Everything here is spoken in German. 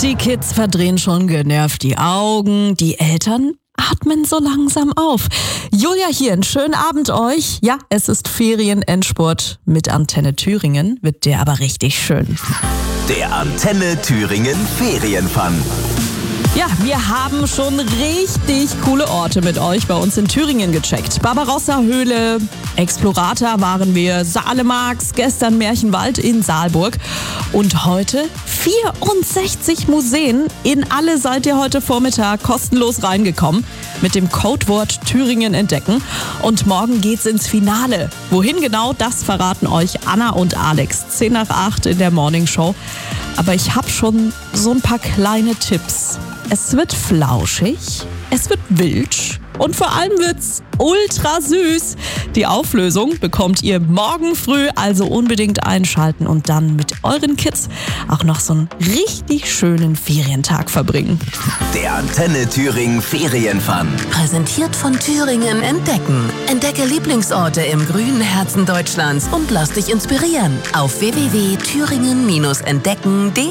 Die Kids verdrehen schon genervt die Augen, die Eltern atmen so langsam auf. Julia hier, einen schönen Abend euch. Ja, es ist Ferienendspurt mit Antenne Thüringen, wird der aber richtig schön. Der Antenne Thüringen Ferienfun. Ja, wir haben schon richtig coole Orte mit euch bei uns in Thüringen gecheckt. Barbarossa-Höhle, Explorator waren wir, Saale-Marx, gestern Märchenwald in Saalburg und heute 64 Museen. In alle seid ihr heute Vormittag kostenlos reingekommen mit dem Codewort Thüringen entdecken. Und morgen geht's ins Finale. Wohin genau, das verraten euch Anna und Alex. 7 nach 8 in der Morningshow. Aber ich habe schon so ein paar kleine Tipps. Es wird flauschig, es wird wild und vor allem wird's ultra süß. Die Auflösung bekommt ihr morgen früh, also unbedingt einschalten und dann mit euren Kids auch noch so einen richtig schönen Ferientag verbringen. Der Antenne Thüringen Ferienfun. Präsentiert von Thüringen Entdecken. Entdecke Lieblingsorte im grünen Herzen Deutschlands und lass dich inspirieren auf www.thüringen-entdecken.de.